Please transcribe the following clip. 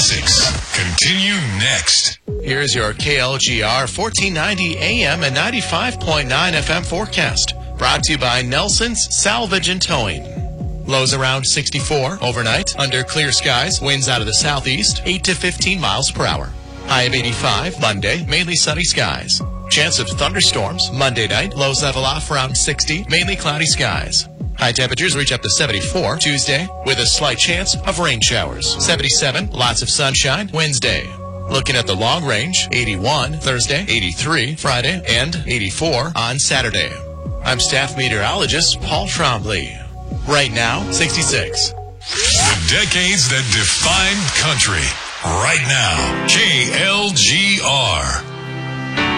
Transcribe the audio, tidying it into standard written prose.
Classics continue next. Here's your KLGR 1490 AM and 95.9 FM forecast. Brought to you by Nelson's Salvage and Towing. Lows around 64 overnight. Under clear skies, winds out of the southeast, 8 to 15 miles per hour. High of 85 Monday, mainly sunny skies. Chance of thunderstorms Monday night. Lows level off around 60, mainly cloudy skies. High temperatures reach up to 74 Tuesday with a slight chance of rain showers. 77, lots of sunshine Wednesday. Looking at the long range, 81 Thursday, 83 Friday, and 84 on Saturday. I'm staff meteorologist Paul Trombley. Right now, 66. The decades that defined country. Right now, KLGR.